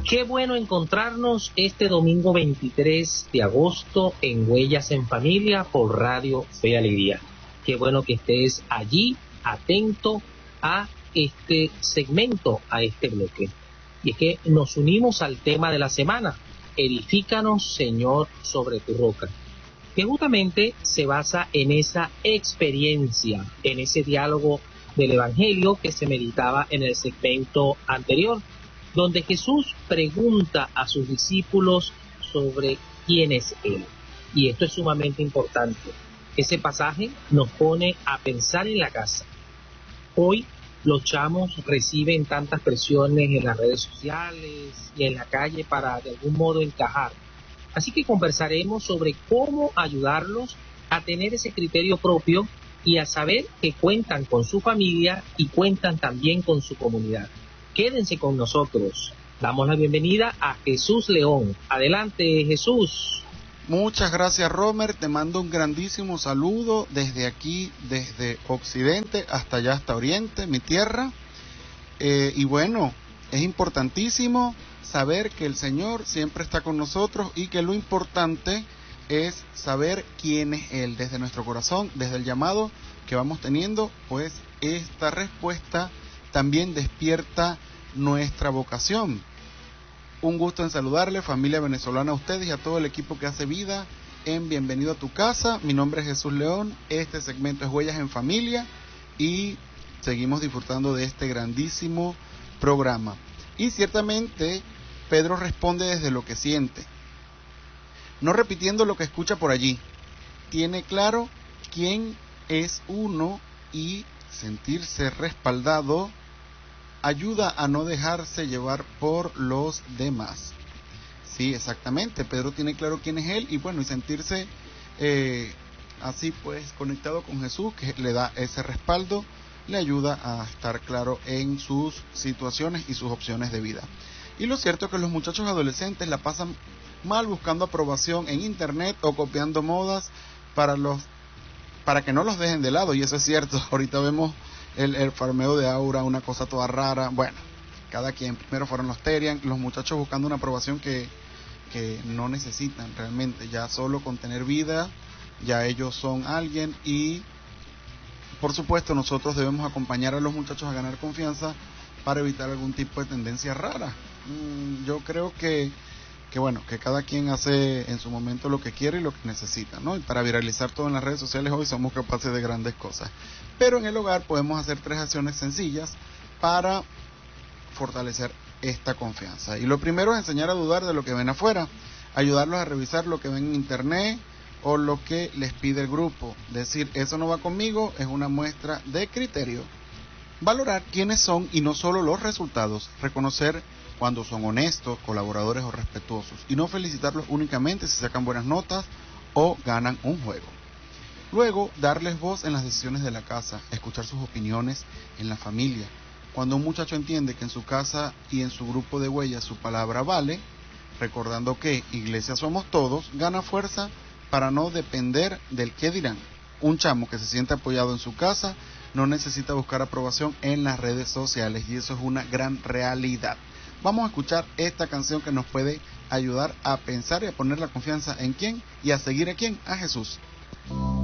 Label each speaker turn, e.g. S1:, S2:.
S1: Qué bueno encontrarnos este domingo 23 de agosto en Huellas en Familia por Radio Fe y Alegría. Qué bueno que estés allí, atento a este segmento, a este bloque. Y es que nos unimos al tema de la semana, Edifícanos, Señor, sobre tu roca, que justamente se basa en esa experiencia, en ese diálogo del Evangelio que se meditaba en el segmento anterior, donde Jesús pregunta a sus discípulos sobre quién es Él. Y esto es sumamente importante. Ese pasaje nos pone a pensar en la casa. Hoy los chamos reciben tantas presiones en las redes sociales y en la calle para de algún modo encajar. Así que conversaremos sobre cómo ayudarlos a tener ese criterio propio y a saber que cuentan con su familia y cuentan también con su comunidad. Quédense con nosotros. Damos la bienvenida a Jesús León. Adelante, Jesús.
S2: Muchas gracias, Romer. Te mando un grandísimo saludo desde aquí, desde Occidente hasta allá, hasta Oriente, mi tierra. Y bueno, es importantísimo saber que el Señor siempre está con nosotros y que lo importante es saber quién es Él desde nuestro corazón, desde el llamado que vamos teniendo, pues esta respuesta también despierta nuestra vocación. Un gusto en saludarle, familia venezolana, a ustedes y a todo el equipo que hace vida en Bienvenido a tu Casa. Mi nombre es Jesús León, este segmento es Huellas en Familia y seguimos disfrutando de este grandísimo programa. Y ciertamente Pedro responde desde lo que siente, no repitiendo lo que escucha por allí. Tiene claro quién es uno y sentirse respaldado ayuda a no dejarse llevar por los demás. Sí, exactamente, Pedro tiene claro quién es él y bueno, y sentirse así pues conectado con Jesús, que le da ese respaldo, le ayuda a estar claro en sus situaciones y sus opciones de vida. Y lo cierto es que los muchachos adolescentes la pasan mal buscando aprobación en internet o copiando modas para que no los dejen de lado, y eso es cierto. Ahorita vemos el farmeo de aura, una cosa toda rara. Bueno, cada quien. Primero fueron los Terian, los muchachos buscando una aprobación que no necesitan realmente. Ya solo con tener vida, ya ellos son alguien. Y por supuesto nosotros debemos acompañar a los muchachos a ganar confianza para evitar algún tipo de tendencia rara. Yo creo que bueno, que cada quien hace en su momento lo que quiere y lo que necesita, ¿no? Y para viralizar todo en las redes sociales hoy somos capaces de grandes cosas. Pero en el hogar podemos hacer 3 acciones sencillas para fortalecer esta confianza. Y lo primero es enseñar a dudar de lo que ven afuera, ayudarlos a revisar lo que ven en internet o lo que les pide el grupo. Decir, eso no va conmigo, es una muestra de criterio. Valorar quiénes son y no solo los resultados, reconocer cuando son honestos, colaboradores o respetuosos, y no felicitarlos únicamente si sacan buenas notas o ganan un juego. Luego, darles voz en las decisiones de la casa, escuchar sus opiniones en la familia. Cuando un muchacho entiende que en su casa y en su grupo de huellas su palabra vale, recordando que iglesia somos todos, gana fuerza para no depender del qué dirán. Un chamo que se siente apoyado en su casa no necesita buscar aprobación en las redes sociales, y eso es una gran realidad. Vamos a escuchar esta canción que nos puede ayudar a pensar y a poner la confianza en quién y a seguir a quién, a Jesús.